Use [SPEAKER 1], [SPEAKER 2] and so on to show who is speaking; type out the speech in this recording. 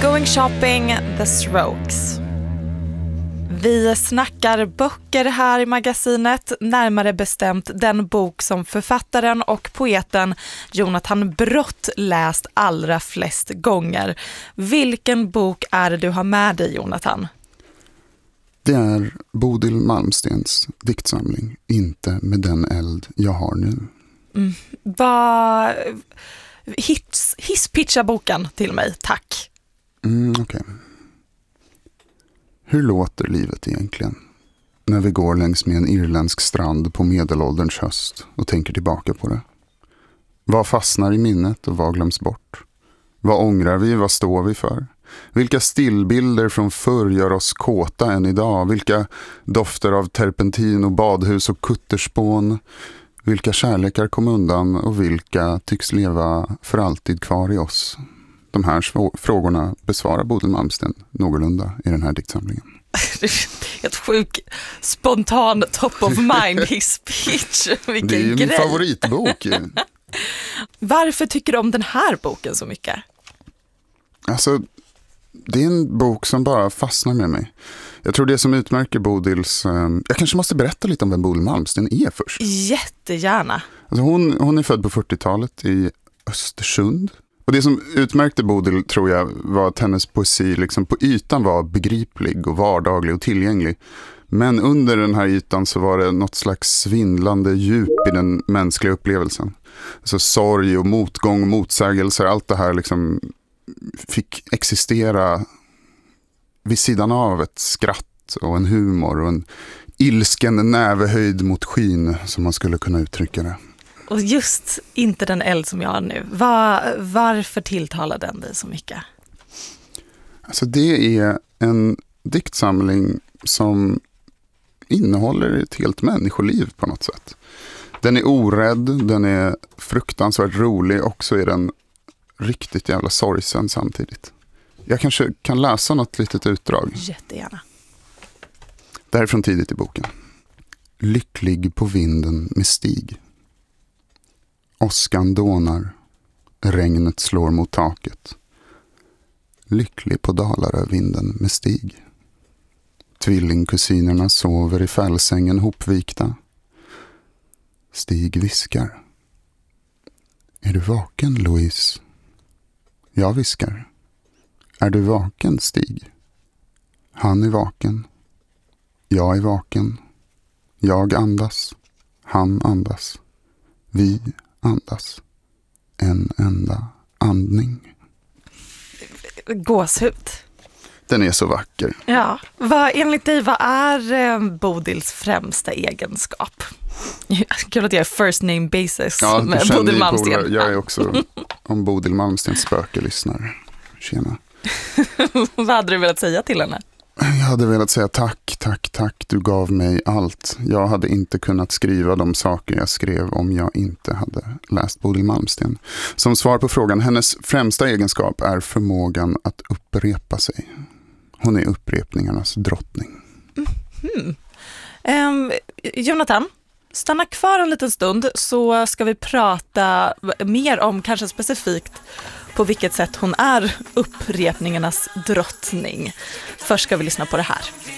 [SPEAKER 1] Going Shopping, The Strokes. Vi snackar böcker här i magasinet, närmare bestämt den bok som författaren och poeten Jonathan Brott läst allra flest gånger. Vilken bok är det du har med dig, Jonathan?
[SPEAKER 2] Det är Bodil Malmstens diktsamling Inte med den eld jag har nu. Hisspitcha boken till mig, tack. Okej. Hur låter livet egentligen? När vi går längs med en irländsk strand på medelålderns höst och tänker tillbaka på det. Vad fastnar i minnet och vad glöms bort? Vad ångrar vi? Vad står vi för? Vilka stillbilder från förr gör oss kåta än idag? Vilka dofter av terpentin och badhus och kutterspån? Vilka kärlekar kom undan och vilka tycks leva för alltid kvar i oss? De här frågorna besvarar Bodil Malmsten någorlunda i den här diktsamlingen.
[SPEAKER 1] Ett sjuk, spontan, top of mind hisspitch. Vilken
[SPEAKER 2] det är ju
[SPEAKER 1] grej.
[SPEAKER 2] Min favoritbok.
[SPEAKER 1] Varför tycker du om den här boken så mycket?
[SPEAKER 2] Alltså, det är en bok som bara fastnar med mig. Jag tror det som utmärker Bodils... jag kanske måste berätta lite om vem Bodil Malmsten är först.
[SPEAKER 1] Jättegärna.
[SPEAKER 2] Alltså hon är född på 40-talet i Östersund. Och det som utmärkte Bodil, tror jag, var att hennes poesi liksom på ytan var begriplig och vardaglig och tillgänglig. Men under den här ytan så var det något slags svindlande djup i den mänskliga upplevelsen. Alltså sorg och motgång och motsägelser, allt det här liksom fick existera vid sidan av ett skratt och en humor och en ilsken nävehöjd mot skyn, som man skulle kunna uttrycka det.
[SPEAKER 1] Och just Inte den eld som jag har nu. Varför tilltalar den dig så mycket?
[SPEAKER 2] Alltså det är en diktsamling som innehåller ett helt människoliv på något sätt. Den är orädd, den är fruktansvärt rolig och så är den riktigt jävla sorgsen samtidigt. Jag kanske kan läsa något litet utdrag.
[SPEAKER 1] Jättegärna.
[SPEAKER 2] Det här är från tidigt i boken. Lycklig på vinden med Stig. Åskan dånar. Regnet slår mot taket. Lycklig på Dalarövinden med Stig. Tvillingkusinerna sover i fällsängen hopvikta. Stig viskar. Är du vaken, Louise? Jag viskar. Är du vaken, Stig? Han är vaken. Jag är vaken. Jag andas. Han andas. Vi andas. En enda andning.
[SPEAKER 1] Gåshud.
[SPEAKER 2] Den är så vacker.
[SPEAKER 1] Ja. Enligt dig, vad är Bodils främsta egenskap? Kul att jag är first name basis med Bodil Malmsten.
[SPEAKER 2] Jag är också om Bodil Malmstens spökelyssnare. Tjena.
[SPEAKER 1] Vad hade du velat säga till henne?
[SPEAKER 2] Jag hade velat säga tack, du gav mig allt. Jag hade inte kunnat skriva de saker jag skrev om jag inte hade läst Bodil Malmsten. Som svar på frågan, hennes främsta egenskap är förmågan att upprepa sig. Hon är upprepningarnas drottning.
[SPEAKER 1] Jonathan, stanna kvar en liten stund så ska vi prata mer om kanske specifikt på vilket sätt hon är upprepningarnas drottning. Först ska vi lyssna på det här.